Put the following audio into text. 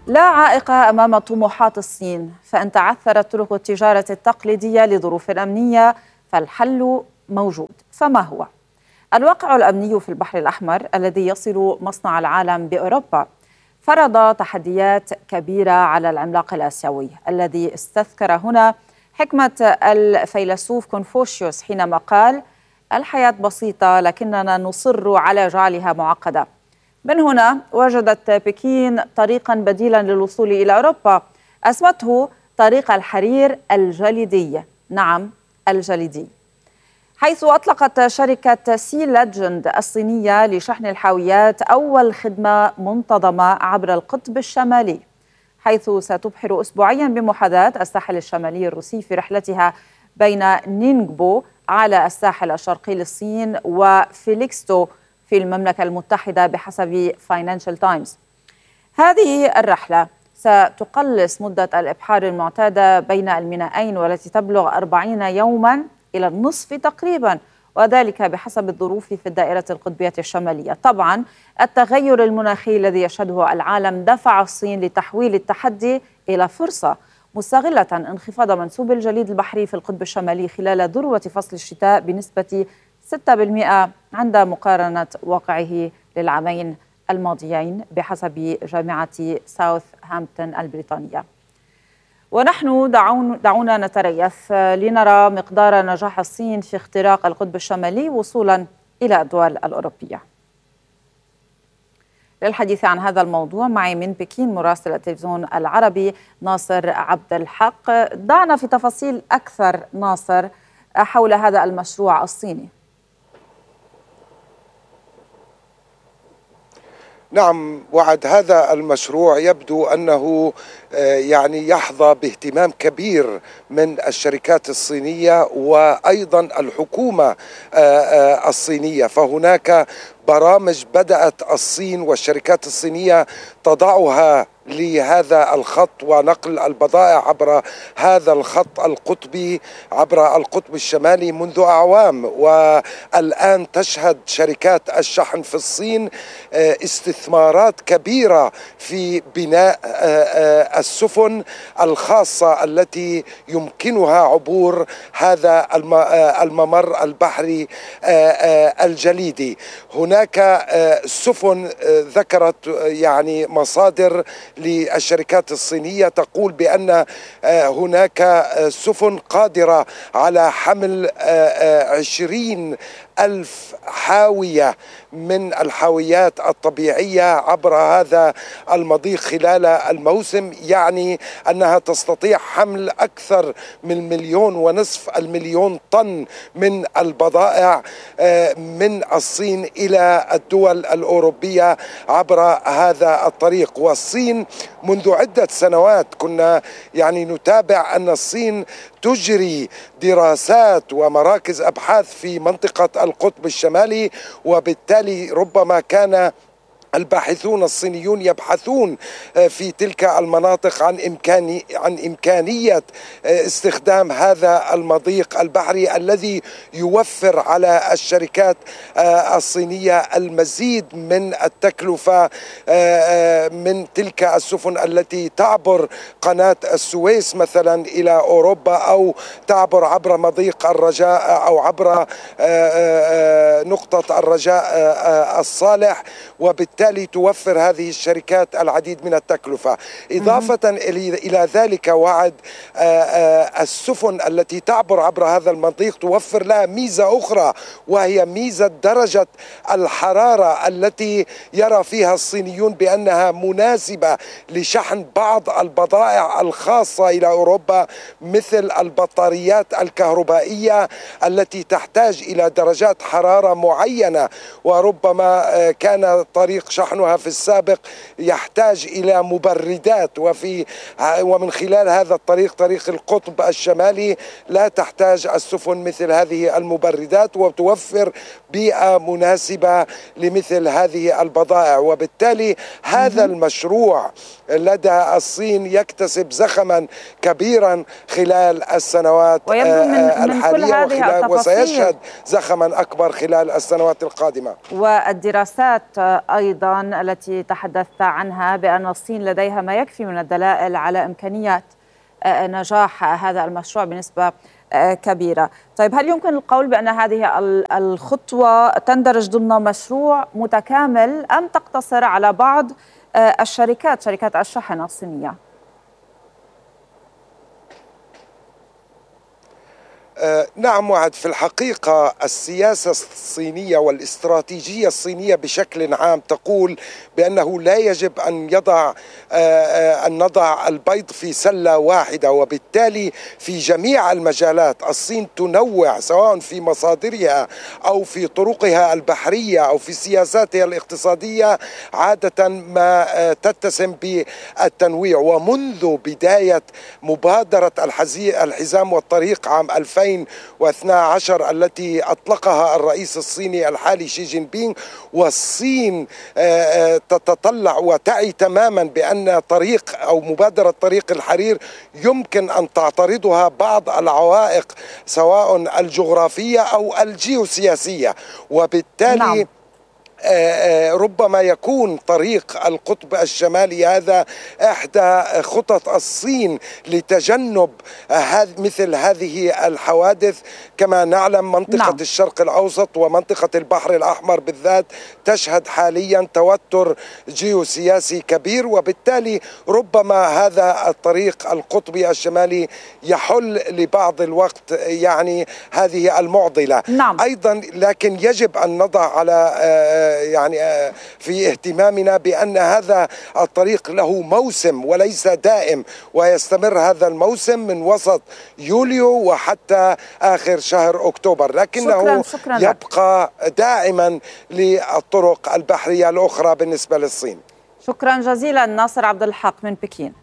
لا عائق أمام طموحات الصين، فإن تعثرت طرق التجارة التقليدية لظروف أمنية فالحل موجود. فما هو؟ الواقع الأمني في البحر الأحمر الذي يصل مصنع العالم بأوروبا فرض تحديات كبيرة على العملاق الآسيوي الذي استذكر هنا حكمة الفيلسوف كونفوشيوس حينما قال: الحياة بسيطة لكننا نصر على جعلها معقدة. من هنا وجدت بكين طريقا بديلا للوصول إلى أوروبا أسمته طريق الحرير الجليدي. نعم، الجليدي، حيث أطلقت شركة سي ليجند الصينية لشحن الحاويات أول خدمة منتظمة عبر القطب الشمالي، حيث ستبحر أسبوعيا بمحاذاة الساحل الشمالي الروسي في رحلتها بين نينغبو على الساحل الشرقي للصين وفيليكستو في المملكة المتحدة بحسب فاينانشال تايمز. هذه الرحلة ستقلص مدة الإبحار المعتادة بين المينائين والتي تبلغ 40 يوما إلى النصف تقريبا، وذلك بحسب الظروف في الدائرة القطبية الشمالية. طبعا التغير المناخي الذي يشهده العالم دفع الصين لتحويل التحدي إلى فرصة، مستغلة انخفاض منسوب الجليد البحري في القطب الشمالي خلال ذروة فصل الشتاء بنسبة 6% عند مقارنة واقعه للعامين الماضيين بحسب جامعة ساوثهامبتون البريطانية. ونحن دعونا نتريث لنرى مقدار نجاح الصين في اختراق القطب الشمالي وصولا إلى الدول الأوروبية. للحديث عن هذا الموضوع معي من بكين مراسل التلفزيون العربي ناصر عبد الحق. دعنا في تفاصيل أكثر ناصر حول هذا المشروع الصيني. نعم، وعد هذا المشروع يبدو أنه يعني يحظى باهتمام كبير من الشركات الصينية وأيضا الحكومة الصينية، فهناك برامج بدأت الصين والشركات الصينية تضعها لهذا الخط ونقل البضائع عبر هذا الخط القطبي عبر القطب الشمالي منذ أعوام. والآن تشهد شركات الشحن في الصين استثمارات كبيرة في بناء السفن الخاصة التي يمكنها عبور هذا الممر البحري الجليدي. هناك سفن ذكرت يعني مصادر للشركات الصينية تقول بأن هناك سفن قادرة على حمل 20,000 حاوية من الحاويات الطبيعية عبر هذا المضيق خلال الموسم، يعني أنها تستطيع حمل أكثر من 1,500,000 طن من البضائع من الصين إلى الدول الأوروبية عبر هذا الطريق. والصين منذ عدة سنوات كنا يعني نتابع أن الصين تجري دراسات ومراكز أبحاث في منطقة القطب الشمالي، وبالتالي ربما كان الباحثون الصينيون يبحثون في تلك المناطق عن إمكانية استخدام هذا المضيق البحري الذي يوفر على الشركات الصينية المزيد من التكلفة من تلك السفن التي تعبر قناة السويس مثلا إلى أوروبا، أو تعبر عبر مضيق الرجاء أو عبر نقطة الرجاء الصالح، وبالتالي توفر هذه الشركات العديد من التكلفة. إضافة إلى ذلك وعد السفن التي تعبر عبر هذا المضيق توفر لها ميزة أخرى، وهي ميزة درجة الحرارة التي يرى فيها الصينيون بأنها مناسبة لشحن بعض البضائع الخاصة إلى أوروبا، مثل البطاريات الكهربائية التي تحتاج إلى درجات حرارة معينة، وربما كان طريق شحنها في السابق يحتاج إلى مبردات، ومن خلال هذا الطريق، طريق القطب الشمالي، لا تحتاج السفن مثل هذه المبردات وتوفر بيئة مناسبة لمثل هذه البضائع. وبالتالي هذا المشروع لدى الصين يكتسب زخما كبيرا خلال السنوات الحالية وسيشهد زخما أكبر خلال السنوات القادمة. والدراسات أيضا أيضا التي تحدثت عنها بأن الصين لديها ما يكفي من الدلائل على إمكانية نجاح هذا المشروع بنسبة كبيرة. طيب، هل يمكن القول بأن هذه الخطوة تندرج ضمن مشروع متكامل أم تقتصر على بعض شركات الشحن الصينية؟ نعم وعد، في الحقيقة السياسة الصينية والاستراتيجية الصينية بشكل عام تقول بأنه لا يجب أن نضع البيض في سلة واحدة، وبالتالي في جميع المجالات الصين تنوع سواء في مصادرها أو في طرقها البحرية أو في سياساتها الاقتصادية، عادة ما تتسم بالتنويع. ومنذ بداية مبادرة الحزام والطريق عام 2012 التي أطلقها الرئيس الصيني الحالي شي جين بينغ، والصين تتطلع وتعي تماما بأن طريق أو مبادرة طريق الحرير يمكن أن تعترضها بعض العوائق سواء الجغرافية أو الجيوسياسية، وبالتالي نعم. ربما يكون طريق القطب الشمالي هذا إحدى خطط الصين لتجنب مثل هذه الحوادث. كما نعلم منطقة الشرق الأوسط ومنطقة البحر الأحمر بالذات تشهد حاليا توتر جيوسياسي كبير، وبالتالي ربما هذا الطريق القطبي الشمالي يحل لبعض الوقت يعني هذه المعضلة. نعم. أيضا لكن يجب أن نضع على في اهتمامنا بأن هذا الطريق له موسم وليس دائم، ويستمر هذا الموسم من وسط يوليو وحتى آخر شهر أكتوبر، لكنه شكراً يبقى دائما للطرق البحرية الأخرى بالنسبة للصين. شكرا جزيلا ناصر عبد الحق من بكين.